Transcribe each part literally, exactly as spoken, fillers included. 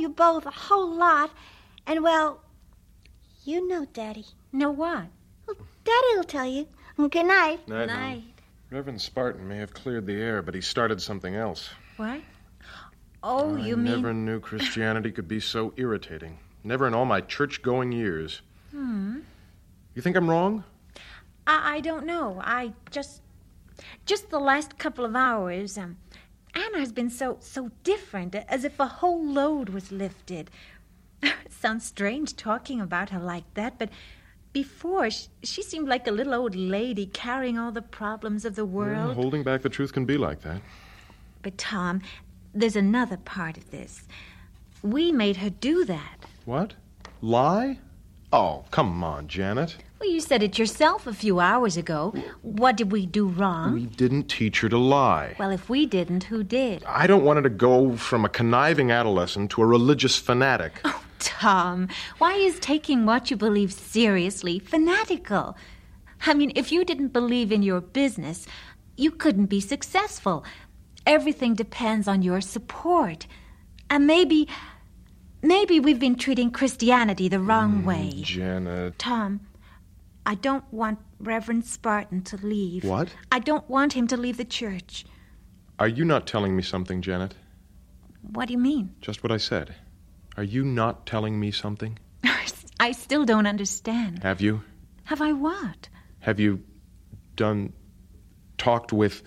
you both a whole lot. And, well, you know, Daddy. Know what? Well, Daddy'll tell you. Good night. Night. Night. Reverend Spartan may have cleared the air, but he started something else. What? Oh, you I mean... never knew Christianity could be so irritating. Never in all my church-going years. Hmm. You think I'm wrong? I, I don't know. I just... Just the last couple of hours, um, Anna's been so, so different, as if a whole load was lifted. It sounds strange talking about her like that, but before, she, she seemed like a little old lady carrying all the problems of the world. Well, holding back the truth can be like that. But, Tom, there's another part of this. We made her do that. What? Lie? Oh, come on, Janet. Well, you said it yourself a few hours ago. What did we do wrong? We didn't teach her to lie. Well, if we didn't, who did? I don't want her to go from a conniving adolescent to a religious fanatic. Oh, Tom, why is taking what you believe seriously fanatical? I mean, if you didn't believe in your business, you couldn't be successful. Everything depends on your support. And maybe... Maybe we've been treating Christianity the wrong Mm, way. Janet. Tom, I don't want Reverend Spartan to leave. What? I don't want him to leave the church. Are you not telling me something, Janet? What do you mean? Just what I said. Are you not telling me something? I still don't understand. Have you? Have I what? Have you done... talked with...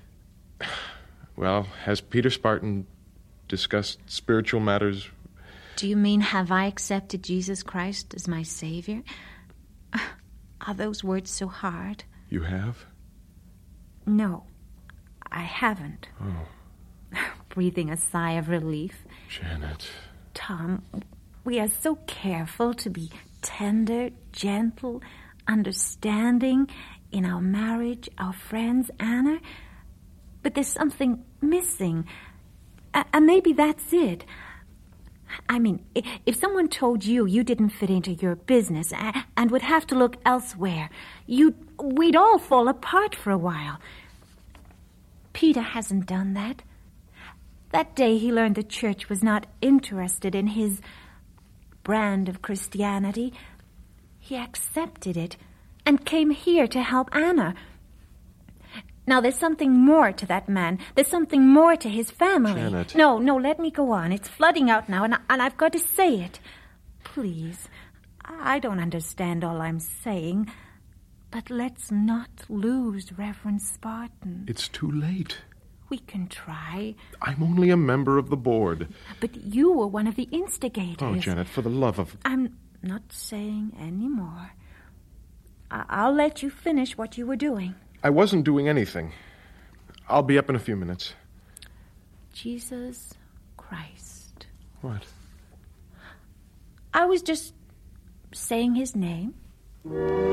Well, has Peter Spartan discussed spiritual matters? Do you mean, have I accepted Jesus Christ as my Savior? Are those words so hard? You have? No, I haven't. Oh. Breathing a sigh of relief. Janet. Tom, we are so careful to be tender, gentle, understanding in our marriage, our friends, Anna. But there's something missing. And uh, maybe that's it. I mean, if someone told you you didn't fit into your business and would have to look elsewhere, you'd, we'd all fall apart for a while. Peter hasn't done that. That day he learned the church was not interested in his brand of Christianity. He accepted it and came here to help Anna. Now, there's something more to that man. There's something more to his family. Janet. No, no, let me go on. It's flooding out now, and, I, and I've got to say it. Please, I don't understand all I'm saying, but let's not lose Reverend Spartan. It's too late. We can try. I'm only a member of the board. But you were one of the instigators. Oh, Janet, for the love of... I'm not saying any more. I- I'll let you finish what you were doing. I wasn't doing anything. I'll be up in a few minutes. Jesus Christ. What? I was just saying his name.